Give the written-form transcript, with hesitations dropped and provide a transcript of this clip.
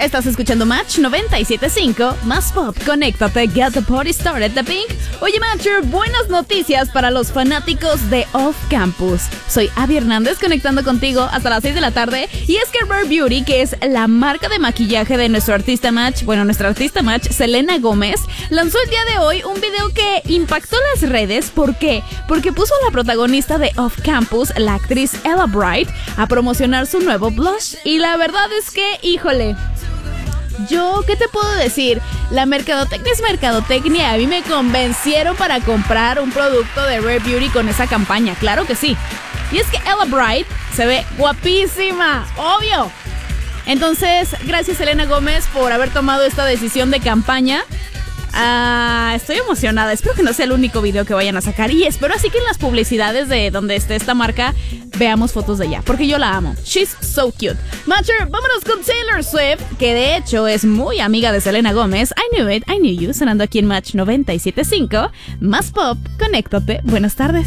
Estás escuchando Match 97.5, más pop, conéctate, get the party started, The Pink. Oye, Matcher, buenas noticias para los fanáticos de Off Campus. Soy Abby Hernández, conectando contigo hasta las 6 de la tarde. Y es que Rare Beauty, que es la marca de maquillaje de nuestra artista Match, Selena Gómez, lanzó el día de hoy un video que impactó las redes. ¿Por qué? Porque puso a la protagonista de Off Campus, la actriz Ella Bright, a promocionar su nuevo blush. Y la verdad es que, híjole, ¿qué te puedo decir? La mercadotecnia es mercadotecnia. A mí me convencieron para comprar un producto de Rare Beauty con esa campaña, claro que sí. Y es que Ella Bright se ve guapísima, obvio. Entonces, gracias Selena Gómez por haber tomado esta decisión de campaña. Estoy emocionada, espero que no sea el único video que vayan a sacar. Y espero así que en las publicidades de donde esté esta marca veamos fotos de ella, porque yo la amo. She's so cute. Matcher, vámonos con Taylor Swift, que de hecho es muy amiga de Selena Gómez. I Knew It, I Knew You, sonando aquí en Match 97.5. Más pop, conéctate, buenas tardes.